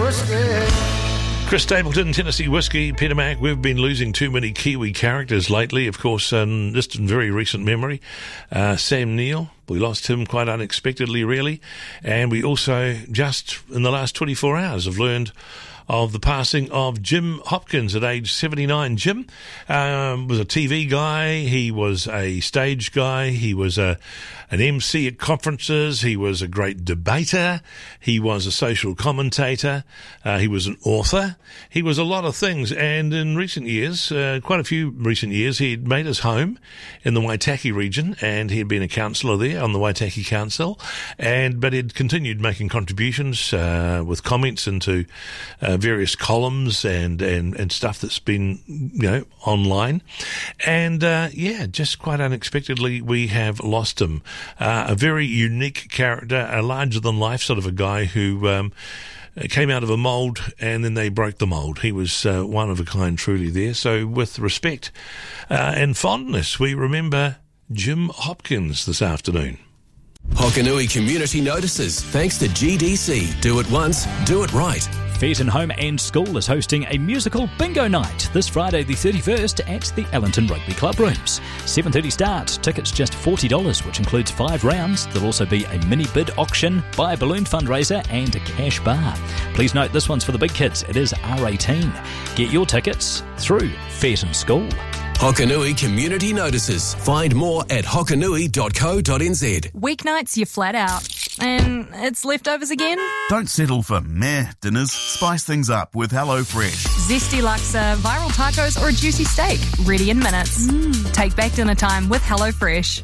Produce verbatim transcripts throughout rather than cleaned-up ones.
Whiskey. Chris Stapleton, Tennessee Whiskey, Peter Mac. We've been losing too many Kiwi characters lately. Of course, um, just in very recent memory, uh, Sam Neill. We lost him quite unexpectedly, really. And we also, just in the last twenty-four hours, have learned of the passing of Jim Hopkins at age seventy-nine. Jim um, was a T V guy. He was a stage guy. He was a an M C at conferences. He was a great debater. He was a social commentator. Uh, he was an author. He was a lot of things. And in recent years, uh, quite a few recent years, he had made his home in the Waitaki region, and he had been a councillor there on the Waitaki Council. And but he'd continued making contributions uh, with comments into uh, various columns and, and, and stuff that's been, you know, online. And, uh, yeah, just quite unexpectedly, we have lost him. Uh, a very unique character, a larger-than-life sort of a guy who um, came out of a mould and then they broke the mould. He was uh, one of a kind truly there. So with respect uh, and fondness, we remember Jim Hopkins this afternoon. Hokanui Community Notices, thanks to G D C. Do it once, do it right. Pheasant Home and School is hosting a musical bingo night this Friday the thirty-first at the Allenton Rugby Club Rooms. seven thirty start, tickets just forty dollars, which includes five rounds. There'll also be a mini bid auction, buy a balloon fundraiser and a cash bar. Please note this one's for the big kids, it is R eighteen. Get your tickets through Pheasant School. Hokanui Community Notices. Find more at hokanui dot co dot n z. Weeknights, you're flat out. And it's leftovers again? Don't settle for meh dinners. Spice things up with HelloFresh. Zesty laksa, viral tacos, or a juicy steak. Ready in minutes. Mm. Take back dinner time with HelloFresh.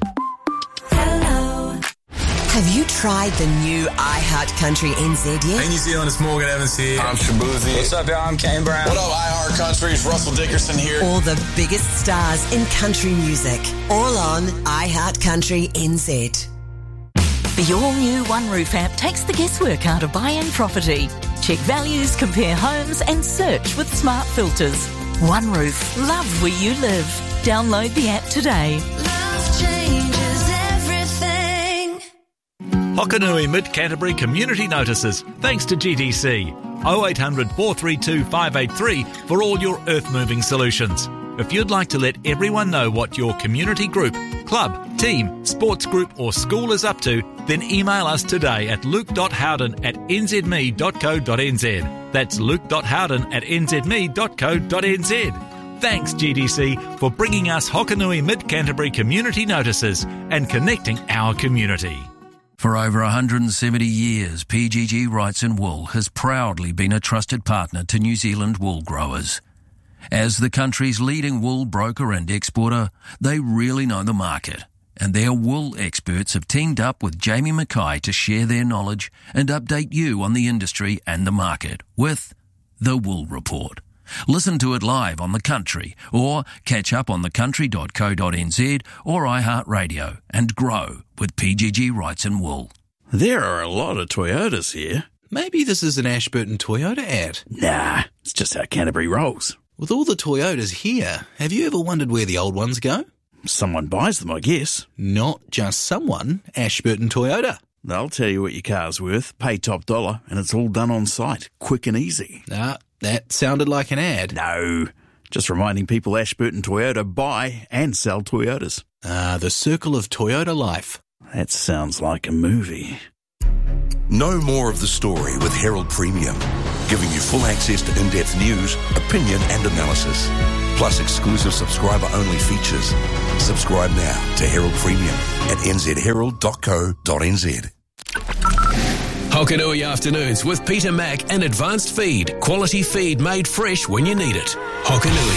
Hello. Have you tried the new iHeart Country N Z yet? Hey, New Zealand, it's Morgan Evans here. I'm Shabuzi. What's up, y'all? I'm Kane Brown. What up, iHeart Country? It's Russell Dickerson here. All the biggest stars in country music. All on iHeart Country N Z. The all-new One Roof app takes the guesswork out of buying property. Check values, compare homes and search with smart filters. One Roof. Love where you live. Download the app today. Love changes everything. Hokanui Mid-Canterbury Community Notices, thanks to G D C. oh eight hundred, four three two, five eight three for all your earth-moving solutions. If you'd like to let everyone know what your community group, club, team, sports group or school is up to, then email us today at luke dot howden at n z m e dot co dot n z. That's luke dot howden at n z m e dot co dot n z. Thanks, G D C, for bringing us Hokanui Mid-Canterbury Community Notices and connecting our community. For over one hundred seventy years, P G G Wrights and Wool has proudly been a trusted partner to New Zealand wool growers. As the country's leading wool broker and exporter, they really know the market, and their wool experts have teamed up with Jamie Mackay to share their knowledge and update you on the industry and the market with The Wool Report. Listen to it live on The Country or catch up on the country dot co dot n z or iHeartRadio and grow with P G G Wrights and Wool. There are a lot of Toyotas here. Maybe this is an Ashburton Toyota ad. Nah, it's just how Canterbury rolls. With all the Toyotas here, have you ever wondered where the old ones go? Someone buys them, I guess. Not just someone, Ashburton Toyota. They'll tell you what your car's worth, pay top dollar, and it's all done on site, quick and easy. Ah, that sounded like an ad. No, just reminding people Ashburton Toyota buy and sell Toyotas. Ah, the circle of Toyota life. That sounds like a movie. Know more of the story with Herald Premium, giving you full access to in-depth news, opinion and analysis, plus exclusive subscriber-only features. Subscribe now to Herald Premium at n z herald dot co dot n z. Hokanui Afternoons with Peter Mac and Advanced Feed. Quality feed made fresh when you need it. Hokanui.